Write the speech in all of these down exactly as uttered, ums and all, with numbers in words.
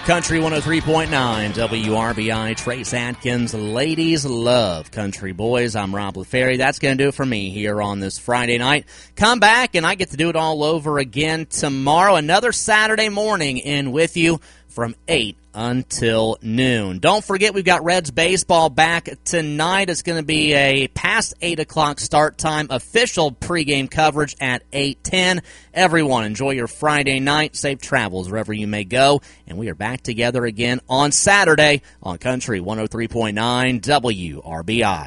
Country one oh three point nine, W R B I, Trace Atkins. Ladies love country boys. I'm Rob LaFerry. That's going to do it for me here on this Friday night. Come back, and I get to do it all over again tomorrow. Another Saturday morning in with you from eight until noon. Don't forget, we've got Reds baseball back tonight. It's going to be a past eight o'clock start time, official pregame coverage at eight ten. Everyone, enjoy your Friday night. Safe travels wherever you may go. And we are back together again on Saturday on Country one oh three point nine W R B I.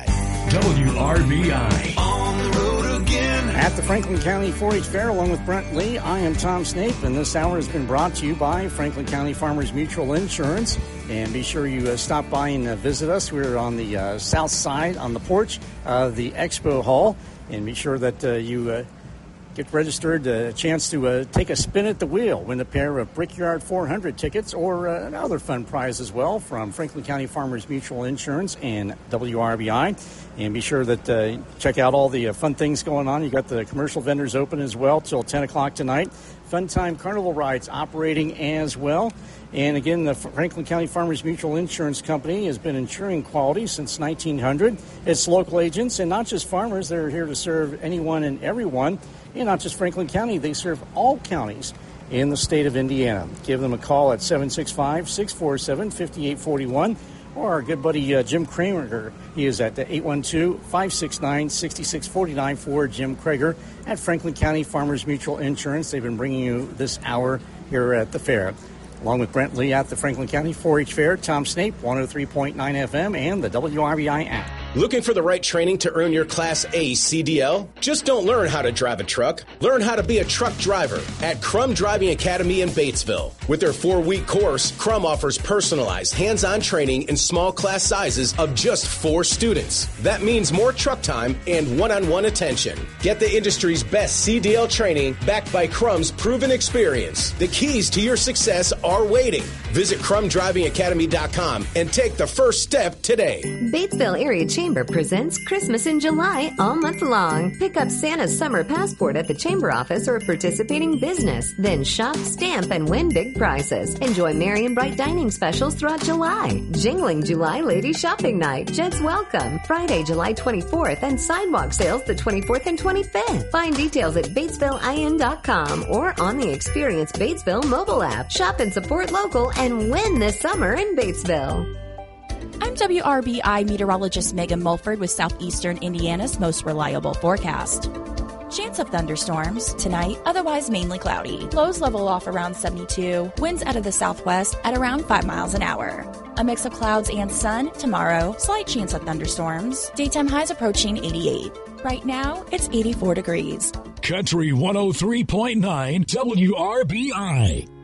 W R B I. On the road again. At the Franklin County four H Fair, along with Brent Lee, I am Tom Snape, and this hour has been brought to you by Franklin County Farmers Mutual Insurance. And be sure you uh, stop by and uh, visit us. We're on the uh, south side on the porch of the Expo Hall. And be sure that uh, you uh, get registered, a chance to uh, take a spin at the wheel, win a pair of Brickyard four hundred tickets, or uh, another fun prize as well from Franklin County Farmers Mutual Insurance and W R B I. And be sure that uh, check out all the uh, fun things going on. You got the commercial vendors open as well till ten o'clock tonight. Fun Time Carnival rides operating as well. And again, the Franklin County Farmers Mutual Insurance Company has been insuring quality since nineteen hundred. It's local agents and not just farmers. They're here to serve anyone and everyone. And not just Franklin County, they serve all counties in the state of Indiana. Give them a call at seven six five, six four seven, five eight four one. Or our good buddy uh, Jim Kramer. He is at eight one two, five six nine, six six four nine for Jim Krager at Franklin County Farmers Mutual Insurance. They've been bringing you this hour here at the fair. Along with Brent Lee at the Franklin County four H Fair, Tom Snape, one oh three point nine F M, and the W R B I app. Looking for the right training to earn your Class A C D L? Just don't learn how to drive a truck. Learn how to be a truck driver at Crum Driving Academy in Batesville. With their four-week course, Crum offers personalized, hands-on training in small class sizes of just four students. That means more truck time and one-on-one attention. Get the industry's best C D L training backed by Crum's proven experience. The keys to your success are waiting. Visit crum driving academy dot com and take the first step today. Batesville Area Chamber presents Christmas in July all month long. Pick up Santa's summer passport at the Chamber office or a participating business. Then shop, stamp, and win big prizes. Enjoy merry and bright dining specials throughout July. Jingling July Ladies Shopping Night. Jets Welcome. Friday, July twenty-fourth, and sidewalk sales the twenty-fourth and twenty-fifth. Find details at batesville I N dot com or on the Experience Batesville mobile app. Shop and support local and win this summer in Batesville. I'm W R B I meteorologist Megan Mulford with Southeastern Indiana's most reliable forecast. Chance of thunderstorms tonight, otherwise mainly cloudy. Lows level off around seventy-two. Winds out of the southwest at around five miles an hour. A mix of clouds and sun tomorrow. Slight chance of thunderstorms. Daytime highs approaching eighty-eight. Right now, it's eighty-four degrees. Country one oh three point nine W R B I.